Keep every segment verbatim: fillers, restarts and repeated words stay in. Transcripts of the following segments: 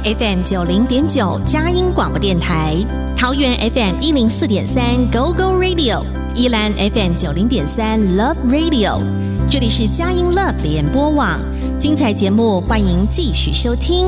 F M 九零点九佳音广播电台，桃园 F M 一零四点三 Go Go Radio， 宜兰 F M 九零点三 Love Radio， 这里是佳音 Love 联播网，精彩节目欢迎继续收听。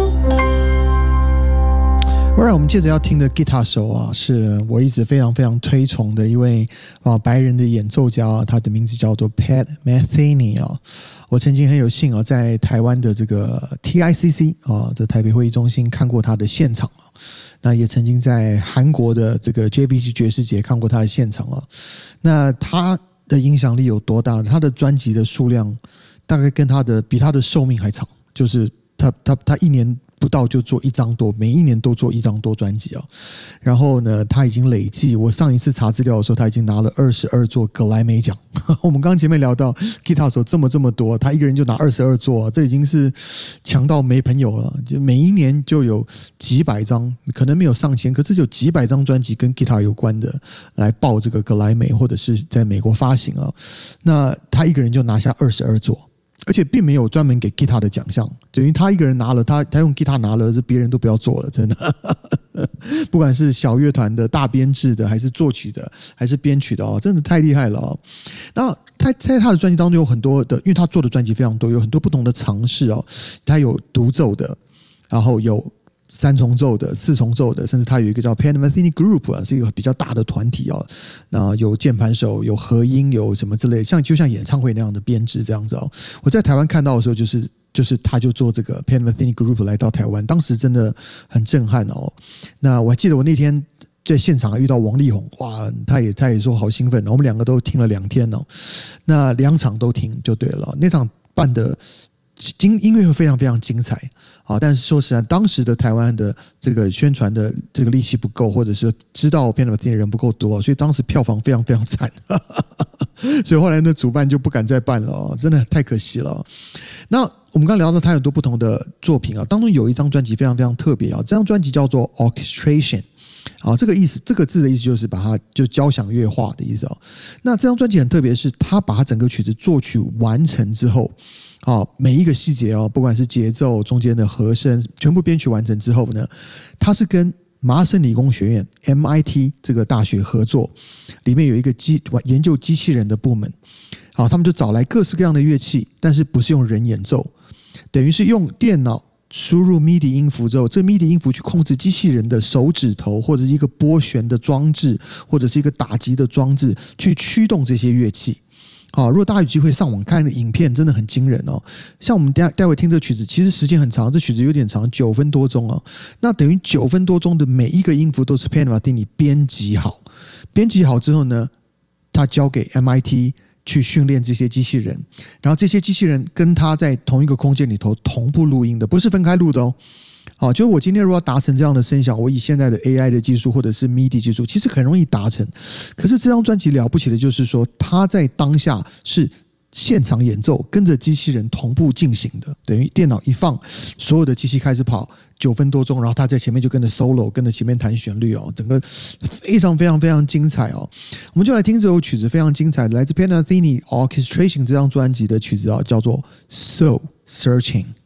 Alright， 我们接着要听的吉他手啊，是我一直非常非常推崇的一位啊白人的演奏家啊，他的名字叫做 Pat Metheny 啊。我曾经很有幸啊，在台湾的这个 T I C C 啊，在台北会议中心看过他的现场啊。那也曾经在韩国的这个 J V C 爵士节看过他的现场啊。那他的影响力有多大？他的专辑的数量大概跟他的比他的寿命还长，就是他他他一年不到就做一张多，每一年都做一张多专辑啊。然后呢，他已经累计，我上一次查资料的时候，他已经拿了二十二座格莱美奖。我们刚刚前面聊到吉他手这么这么多，他一个人就拿二十二座，这已经是强到没朋友了。就每一年就有几百张，可能没有上千，可是有几百张专辑跟吉他有关的来报这个格莱美，或者是在美国发行啊。那他一个人就拿下二十二座。而且并没有专门给吉他的奖项，等于他一个人拿了，他他用吉他拿了，是别人都不要做了，真的。不管是小乐团的、大编制的，还是作曲的，还是编曲的哦，真的太厉害了哦。那他在他的专辑当中有很多的，因为他做的专辑非常多，有很多不同的尝试哦。他有独奏的，然后有三重奏的、四重奏的，甚至他有一个叫 Pat Metheny Group 啊，是一个比较大的团体哦。那有键盘手、有和音、有什么之类，像就像演唱会那样的编制这样子哦。我在台湾看到的时候，就是就是他就做这个 Pat Metheny Group 来到台湾，当时真的很震撼哦。那我还记得我那天在现场遇到王力宏，哇，他也他也说好兴奋，我们两个都听了两天哦。那两场都听就对了，那场办的音乐会非常非常精彩啊！但是说实在，当时的台湾的这个宣传的这个力气不够，或者是知道 Pat Metheny 的人不够多，所以当时票房非常非常惨，所以后来呢，主办就不敢再办了，真的太可惜了。那我们刚刚聊到他有很多不同的作品啊，当中有一张专辑非常非常特别啊，这张专辑叫做 Orchestration。好，这个意思，这个字的意思就是把它就交响乐化的意思哦。那这张专辑很特别，是他把它整个曲子作曲完成之后，好，每一个细节哦，不管是节奏、中间的和声，全部编曲完成之后呢，他是跟麻省理工学院 M I T 这个大学合作，里面有一个机研究机器人的部门，好，他们就找来各式各样的乐器，但是不是用人演奏，等于是用电脑输入 M I D I 音符之后，这 M I D I 音符去控制机器人的手指头，或者是一个拨弦的装置，或者是一个打击的装置，去驱动这些乐器。好，如果大家有机会上网看的影片，真的很惊人哦。像我们待待会听这个曲子，其实时间很长，这曲子有点长，九分多钟哦。那等于九分多钟的每一个音符都是 Pat Metheny 编辑好，编辑好之后呢，他交给 M I T。去训练这些机器人，然后这些机器人跟他在同一个空间里头同步录音的，不是分开录的哦。好，就是我今天如果要达成这样的声响，我以现在的 A I 的技术或者是 M I D I 技术，其实很容易达成。可是这张专辑了不起的就是说，他在当下是现场演奏，跟着机器人同步进行的，等于电脑一放，所有的机器开始跑九分多钟，然后他在前面就跟着 solo， 跟着前面弹旋律哦，整个非常非常非常精彩哦。我们就来听这首曲子，非常精彩，来自 Pat Metheny Orchestration 这张专辑的曲子啊，叫做 Soul Searching。